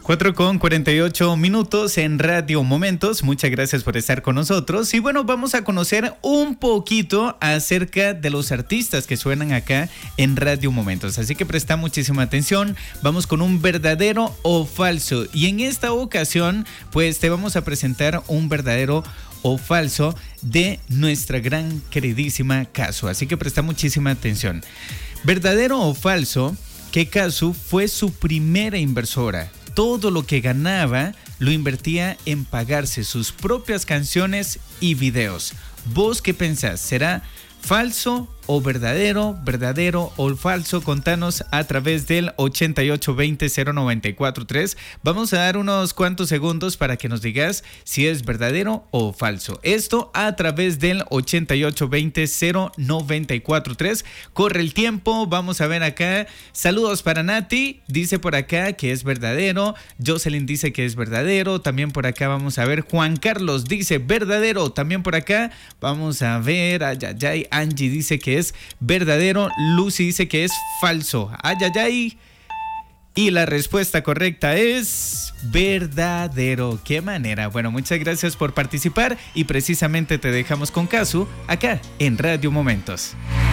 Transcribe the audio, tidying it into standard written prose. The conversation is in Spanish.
4:48 en Radio Momentos. Muchas gracias por estar con nosotros. Y bueno, vamos a conocer un poquito acerca de los artistas que suenan acá en Radio Momentos. Así que presta muchísima atención. Vamos con un verdadero o falso. Y en esta ocasión, pues te vamos a presentar un verdadero o falso de nuestra gran queridísima Cazzu. Así que presta muchísima atención. Verdadero o falso que Cazzu fue su primera inversora. Todo lo que ganaba lo invertía en pagarse sus propias canciones y videos. ¿Vos qué pensás? ¿Será falso o verdadero? ¿Verdadero o falso? Contanos a través del 8820-0943. Vamos a dar unos cuantos segundos para que nos digas si es verdadero o falso. Esto a través del 8820-0943. Corre el tiempo, vamos a ver acá. Saludos para Nati, dice por acá que es verdadero. Jocelyn dice que es verdadero. También por acá vamos a ver. Juan Carlos dice verdadero. También por acá vamos a ver. Ayayay. Angie dice que es verdadero. Lucy dice que es falso. Ayayay. Y la respuesta correcta es verdadero. ¿Qué manera? Bueno, muchas gracias por participar y precisamente te dejamos con Cazzu acá en Radio Momentos.